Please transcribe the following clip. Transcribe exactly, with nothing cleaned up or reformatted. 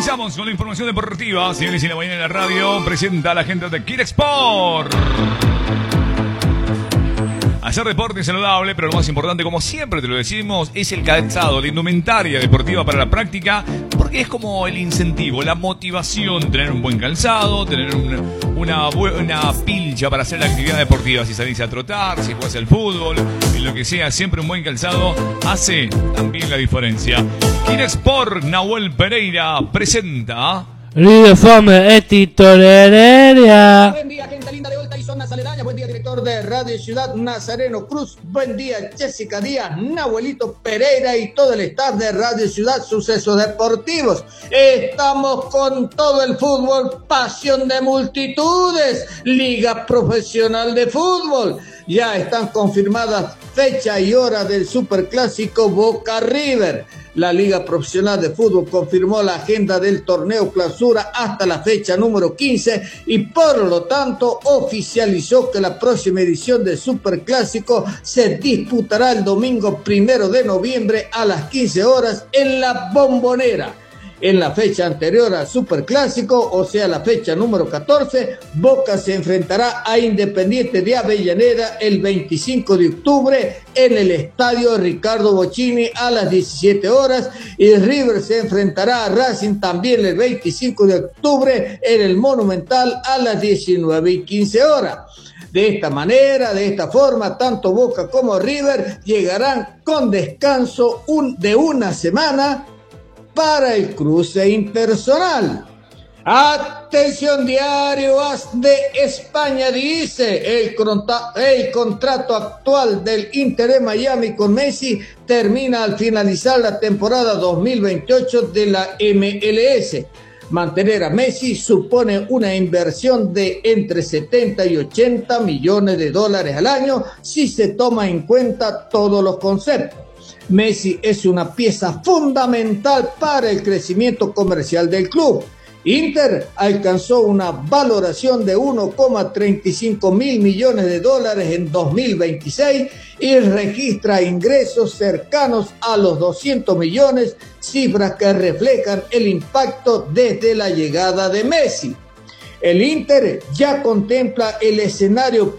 Comenzamos con la información deportiva. Señores, y la mañana en la radio presenta a la gente de Kid Sport. Hacer deporte es saludable, pero lo más importante, como siempre te lo decimos, es el calzado, la indumentaria deportiva para la práctica, porque es como el incentivo, la motivación, tener un buen calzado, tener un, una buena pilcha para hacer la actividad deportiva. Si salís a trotar, si jugás al fútbol, en lo que sea, siempre un buen calzado hace también la diferencia. Kid Sport, Nahuel Pereira presenta... Río Fome es titorería. Buen día, gente linda de Volta y zonas aledañas. Buen día, director de Radio Ciudad, Nazareno Cruz. Buen día, Jessica Díaz, Nahuelito Pereira y todo el staff de Radio Ciudad Sucesos Deportivos. Estamos con todo el fútbol, pasión de multitudes, Liga Profesional de Fútbol. Ya están confirmadas fecha y hora del Superclásico Boca River. La Liga Profesional de Fútbol confirmó la agenda del torneo clausura hasta la fecha número quince y por lo tanto oficializó que la próxima edición del Superclásico se disputará el domingo primero de noviembre a las quince horas en la Bombonera. En la fecha anterior al Superclásico, o sea la fecha número catorce, Boca se enfrentará a Independiente de Avellaneda el veinticinco de octubre en el estadio Ricardo Bocchini a las diecisiete horas y River se enfrentará a Racing también el veinticinco de octubre en el Monumental a las diecinueve y quince horas. De esta manera, de esta forma, tanto Boca como River llegarán con descanso un, de una semana para el cruce impersonal. Atención, diario As de España dice, el, contra- el contrato actual del Inter de Miami con Messi termina al finalizar la temporada dos mil veintiocho de la M L S. Mantener a Messi supone una inversión de entre setenta y ochenta millones de dólares al año si se toma en cuenta todos los conceptos. Messi es una pieza fundamental para el crecimiento comercial del club. Inter alcanzó una valoración de uno coma treinta y cinco mil millones de dólares en dos mil veintiséis y registra ingresos cercanos a los doscientos millones, cifras que reflejan el impacto desde la llegada de Messi. El Inter ya contempla el escenario